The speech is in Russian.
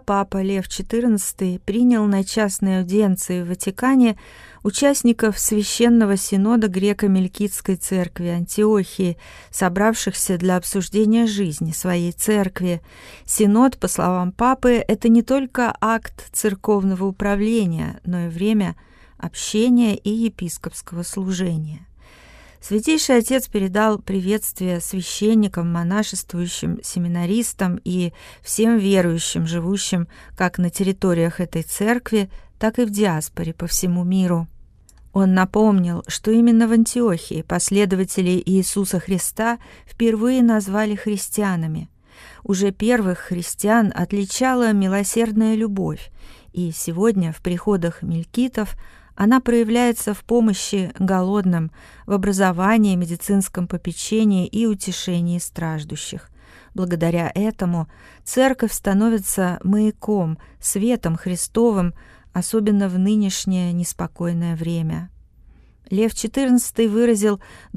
папа Лев XIV принял на частной аудиенции в Ватикане участников Священного Синода Греко-Мелкитской церкви Антиохии, собравшихся для обсуждения жизни своей церкви. Синод, по словам папы, это не только акт церковного управления, но и время общения и епископского служения. Святейший Отец передал приветствие священникам, монашествующим, семинаристам и всем верующим, живущим как на территориях этой церкви, так и в диаспоре по всему миру. Он напомнил, что именно в Антиохии последователи Иисуса Христа впервые назвали христианами. Уже первых христиан отличала милосердная любовь, и сегодня в приходах мелкитов она проявляется в помощи голодным, в образовании, медицинском попечении и утешении страждущих. Благодаря этому церковь становится маяком, светом Христовым, особенно в нынешнее неспокойное время. Лев XIV выразил